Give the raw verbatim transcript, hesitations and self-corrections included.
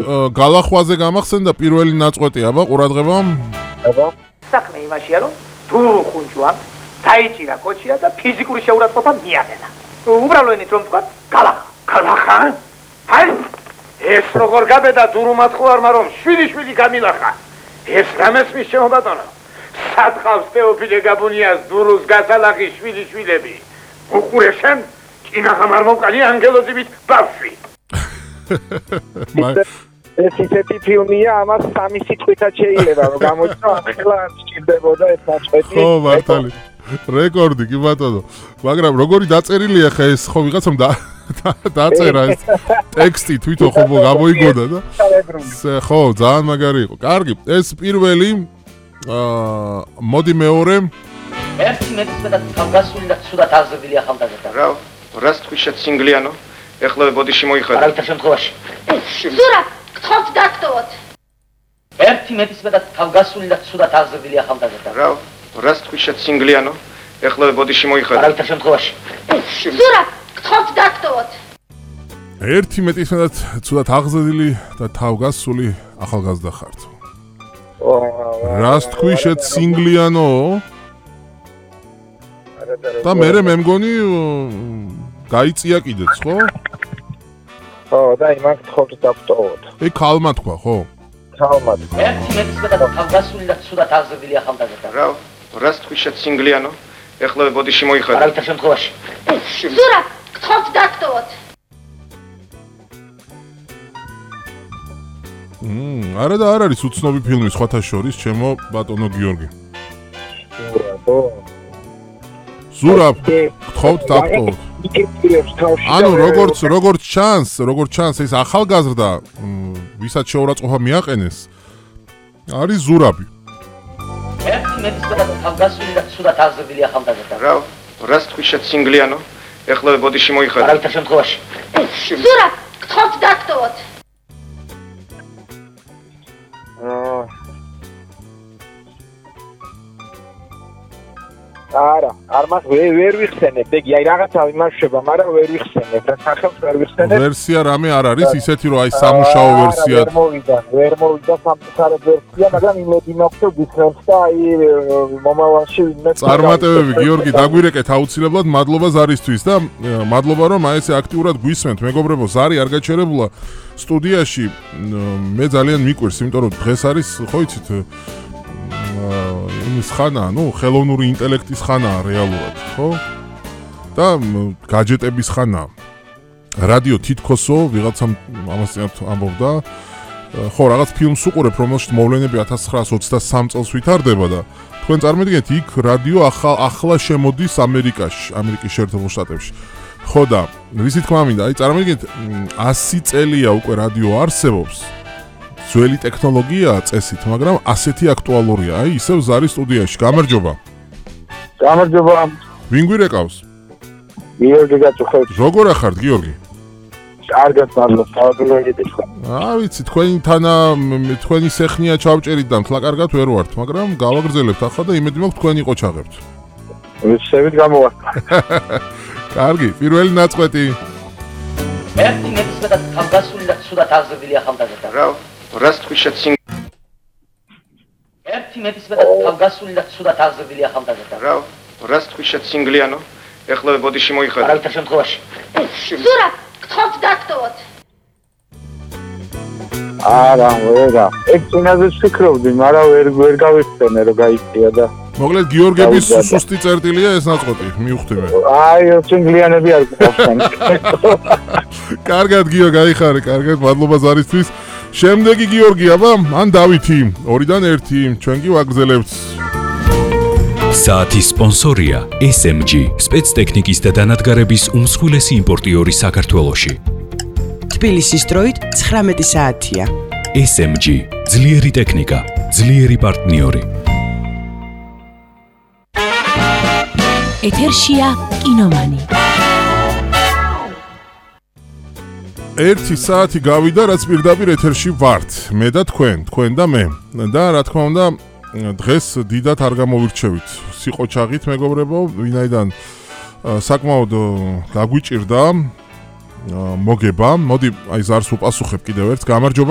გალახვაზე გამახსენდა პირველი ნაწყვეტი, აბა ყურადღება. აბა. საქმე იმაშია, რომ დურო ხუნჯვამ დაიჭირა კოჩია და ფიზიკური შეურაცხყოფა მიაყენა. უბრალო ენით რომ თქვა, გალახა. გალახა? აი, ეს როგორ გაბედა დურუმატყუარმა რომ შვილი-შვილი გამილახა. ეს რამესმის შემობატონო. სადყავს თეოფილე გაბუნიას დურუს გასალახი შვილი-შვილები. უყურე შენ, კინაღამ არ მოვყალი ანგელოზივით ბავშვი. ეს ისეთი ფილმია, ამას სამი სიტყვითაც შეიძლება რომ გამოიწვია, ახლა არ სჭირდებოდა ეს ნაწყვეტი. ხო, მართალი. რეკორდი კი ბატონო. მაგრამ როგორი დაწერილია ხა ეს ხო ვიღაცამ და დაწერა ეს ტექსტი თვითონ ხო გამოიგონა და ხო, ძალიან მაგარი იყო. კარგი, ეს პირველი აა მოდი მეორე. ერთი მეტსვედა თავგასული და ცუდად აღზრდილი ახალგაზრდა. რა, რას თქვი შეცინგლიანო? ეხლა ბოდიში მოიხადე. არავითარ შემთხვევაში. ზურაბ, გთხოვთ დაგტოვოთ. ერთი მეტსვედა თავგასული და ცუდად აღზრდილი ახალგაზრდა. რა, რას თქვი შეცინგლიანო? ეხლა ბოდიში მოიხადე. არავითარ შემთხვევაში. ზურაბ, გთხოვთ დაგტოვოთ. ერთი მეტისმეტად ცუდად აღზრდილი და თავგასული ახალგაზრდა ხართ. რას თქვი შეცინგლიანო? და მერე მე მგონი გაიწია კიდეც, ხო? ხო, და იმან გთხოვთ დაგტოვოთ. ე ქალმა თქვა, ხო? ქალმა. ერთი მეტსვედა თავგასული და ცუდად აღზრდილი ახალგაზრდა. რა, რას თქვი შეცინგლიანო? ეხლა ბოდიში მოიხადე. არავითარ შემთხვევაში. ზურაბ, გთხოვთ დაგტოვოთ. მმ, არა და არ არის უცნობი ფილმი სხვათა შორის, ჩემო ბატონო გიორგი. ზურაბ, გთხოვთ დაგტოვოთ. ანუ როგორც როგორც ჩანს, როგორც ჩანს ეს ახალგაზრდა, ვისაც შეურაცხყოფა მიაყენეს, არის ზურაბი. ერთი მეტსვედა თავგასული და ცუდად აღზრდილი ახალგაზრდა. რა, რას თქვი შეცინგლიანო? ეხლა ბოდიში მოიხადე. არავითარ შემთხვევაში. ზურაბ, გთხოვთ დაგტოვოთ. არა, არ მას ვერ ვიხსენებ, ეგი, აი რაღაცა იმაშება, მაგრამ ვერ ვიხსენებ, რა სახელს ვერ ვიხსენებ. ვერსია რამე არ არის, ისეთი რომ აი სამუშაო ვერსია. ვერ მოვიდა, ვერ მოვიდა სამწუხაროდ ვერსია, მაგრამ იმედი მაქვს რომ გიხსენებს და აი მომავალში ვინმე. წარმატებები გიორგი, დაგვირეკეთ აუცილებლად, მადლობა ზარისთვის და მადლობა რომ აი ესე აქტიურად გვისმენთ, მეგობრებო, ზარი არ გაჩერებულა სტუდიაში. მე ძალიან მიყვარს, იმიტომ რომ დღეს არის, ხო იცით, იმის ხანა, ну, ხელოვნური ინტელექტის ხანაა რეალურად, ხო? და გაჯეტების ხანა. რადიო თითქოსო, ვიღაცამ ამას წინათ ამბობდა, ხო, რაღაც ფილმს უყურებ, რომელშიც მოვლენები ათას ცხრაასი ოცდასამი წელს ვითარდება და თქვენ წარმოვიდგინეთ, იქ რადიო ახლა ახლა შემოდის ამერიკაში, ამერიკის შეერთებულ შტატებში. ხო და ისი თქმა მინდა, აი წარმოვიდგინეთ, ასი წელია უკვე რადიო არსებობს. ძველი ტექნოლოგიაა წესით, მაგრამ ასეთი აქტუალურია. აი, ისევ ზარი სტუდიაში. გამარჯობა. გამარჯობა. ვინ გვირეკავს? გიორგი გაწუხებს. როგორ ახართ, გიორგი? კარგად მადლობა, თავადელოიდეთ ხო. აა, ვიცი, თქვენი თანა თქვენი სეხნია ჩავჭერით და მთლა კარგად ვერ ვართ, მაგრამ გავაგრძელებთ ახლა და იმედი მაქვს თქვენი ყოჩაღებთ. ვიცით გამოვართ. კარგი, პირველი ნაწყვეტი. ერთი მეტსვედა თავგასული და ცუდად აღზრდილი ახალგაზრდა. რა, რას თქვი შეცინგ ერთი მეტსვედა თავგასული და ცუდად აღზრდილი ახალგაზრდა. რა, რას თქვი შეცინგლიანო? ეხლა ბოდიში მოიხადე. არავითარ შემთხვევაში. ზურაბ, გთხოვთ დაგტოვოთ. არა, ვერა. ეგ წინაზე ვფიქრობდი, მაგრამ ვერ ვერ გავიხსენე რომ გაიწია და მოკლედ გიორგების სუსტი წერტილია ეს ნაწყვეტი, მივხვდი მე. აი, ცინგლიანები არ გყავსენ. კარგად გიო, გაიხარე, კარგად, მადლობა ზარისთვის. შემდეგი გიორგი, აბა, ან დავითი, ორიდან ერთი, ჩვენ კი ვაგრძელებთ. საათის სპონსორია ეს ემ ჯი, სპეცტექნიკის და დანადგარების უმსხვილესი იმპორტიორი საქართველოში. თბილისის დროით ცხრამეტი საათია. ეს ემ ჯი, ძლიერი ტექნიკა, ძლიერი პარტნიორი. ეთერშია კინომანი. ერთი საათი გავიდა, რაც პირდაპირ ეთერში ვართ. მე და თქვენ, თქვენ და მე. და რა თქმა უნდა, დღეს დიდად არ გამოვირჩევით. სიყოჩაღით, მეგობრებო, ვინაიდან საკმაოდ გაგვიჭირდა მოგება. მოდი, აი ზარს უპასუხებ კიდევ ერთ. გამარჯობა.